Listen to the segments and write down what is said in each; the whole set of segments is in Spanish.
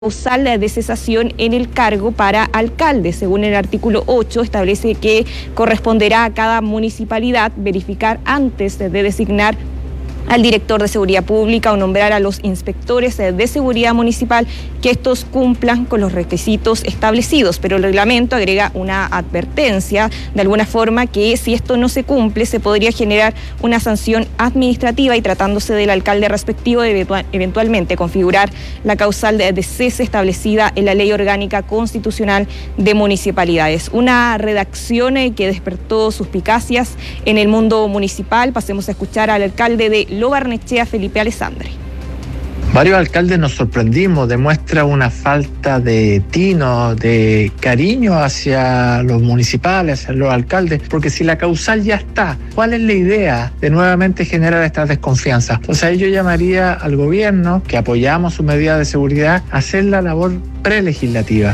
causal de cesación en el cargo para alcalde. Según el artículo 8, establece que corresponderá a cada municipalidad verificar antes de designar al director de seguridad pública o nombrar a los inspectores de seguridad municipal que estos cumplan con los requisitos establecidos, pero el reglamento agrega una advertencia de alguna forma que si esto no se cumple se podría generar una sanción administrativa y tratándose del alcalde respectivo eventualmente configurar la causal de cese establecida en la Ley Orgánica Constitucional de Municipalidades. Una redacción que despertó suspicacias en el mundo municipal. Pasemos a escuchar al alcalde de Lo Barnechea, Felipe Alessandri. Varios alcaldes nos sorprendimos, demuestra una falta de tino, de cariño hacia los municipales, hacia los alcaldes, porque si la causal ya está, ¿cuál es la idea de nuevamente generar esta desconfianza? Entonces ahí yo llamaría al gobierno, que apoyamos su medida de seguridad, a hacer la labor prelegislativa.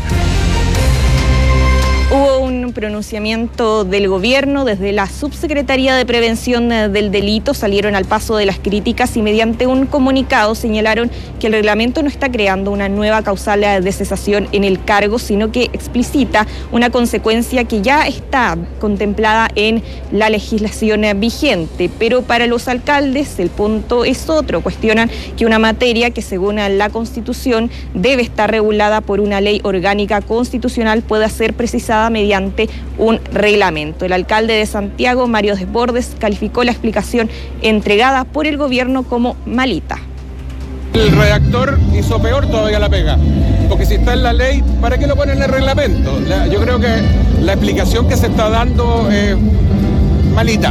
Hubo un pronunciamiento del gobierno. Desde la Subsecretaría de Prevención del Delito salieron al paso de las críticas y mediante un comunicado señalaron que el reglamento no está creando una nueva causal de cesación en el cargo, sino que explicita una consecuencia que ya está contemplada en la legislación vigente. Pero para los alcaldes el punto es otro. Cuestionan que una materia que según la Constitución debe estar regulada por una ley orgánica constitucional pueda ser precisada mediante un reglamento. El alcalde de Santiago, Mario Desbordes, calificó la explicación entregada por el gobierno como malita. El redactor hizo peor todavía la pega, porque si está en la ley, ¿para qué lo ponen en el reglamento? Yo creo que la explicación que se está dando es malita.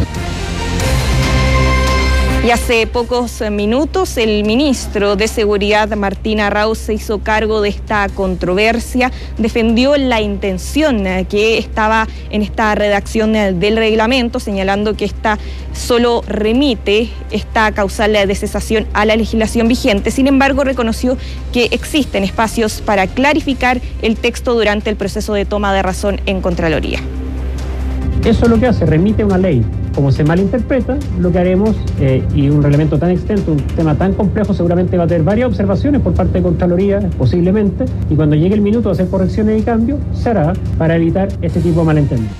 Y hace pocos minutos el ministro de Seguridad, Martín Arauz, se hizo cargo de esta controversia, defendió la intención que estaba en esta redacción del reglamento, señalando que esta solo remite esta causal de cesación a la legislación vigente. Sin embargo, reconoció que existen espacios para clarificar el texto durante el proceso de toma de razón en Contraloría. Eso es lo que hace, remite una ley. Como se malinterpreta, lo que haremos, y un reglamento tan extenso, un tema tan complejo, seguramente va a tener varias observaciones por parte de Contraloría, posiblemente, y cuando llegue el minuto de hacer correcciones y cambios, se hará para evitar este tipo de malentendidos.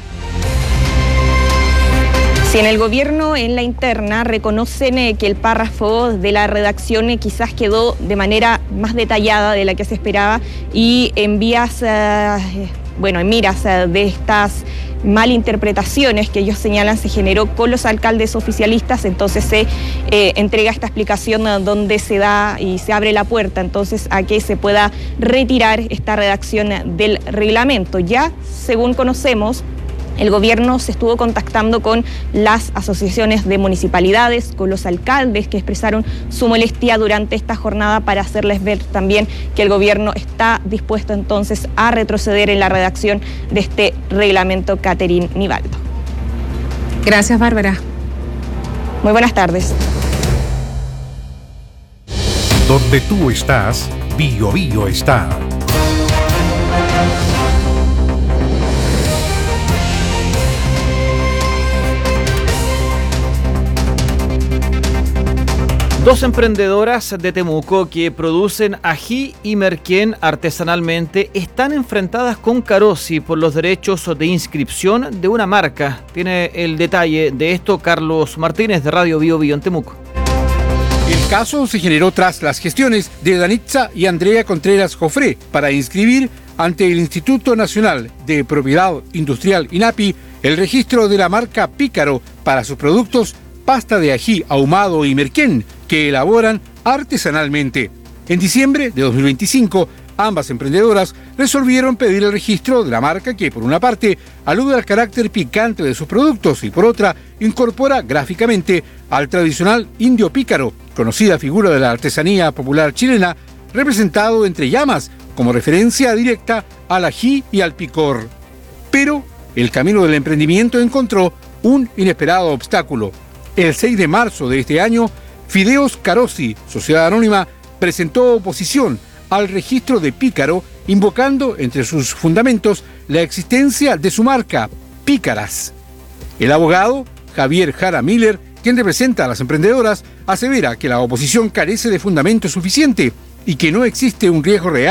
Si en el gobierno, en la interna, reconocen que el párrafo de la redacción quizás quedó de manera más detallada de la que se esperaba y en miras de estas malinterpretaciones que ellos señalan se generó con los alcaldes oficialistas, entonces se entrega esta explicación donde se da y se abre la puerta entonces a que se pueda retirar esta redacción del reglamento. Ya, según conocemos, el gobierno se estuvo contactando con las asociaciones de municipalidades, con los alcaldes que expresaron su molestia durante esta jornada para hacerles ver también que el gobierno está dispuesto entonces a retroceder en la redacción de este reglamento. Catherine Nivaldo. Gracias, Bárbara. Muy buenas tardes. Donde tú estás, Bio Bio está. Dos emprendedoras de Temuco que producen ají y merquén artesanalmente están enfrentadas con Carosi por los derechos de inscripción de una marca. Tiene el detalle de esto Carlos Martínez de Radio Bio Bio en Temuco. El caso se generó tras las gestiones de Danitza y Andrea Contreras Jofré para inscribir ante el Instituto Nacional de Propiedad Industrial INAPI el registro de la marca Pícaro para sus productos pasta de ají ahumado y merquén que elaboran artesanalmente. En diciembre de 2025, ambas emprendedoras resolvieron pedir el registro de la marca que, por una parte, alude al carácter picante de sus productos y, por otra, incorpora gráficamente al tradicional indio pícaro, conocida figura de la artesanía popular chilena, representado entre llamas como referencia directa al ají y al picor. Pero el camino del emprendimiento encontró un inesperado obstáculo. El 6 de marzo de este año, Fideos Carosi, sociedad anónima, presentó oposición al registro de Pícaro, invocando entre sus fundamentos la existencia de su marca, Pícaras. El abogado Javier Jara Miller, quien representa a las emprendedoras, asevera que la oposición carece de fundamento suficiente y que no existe un riesgo real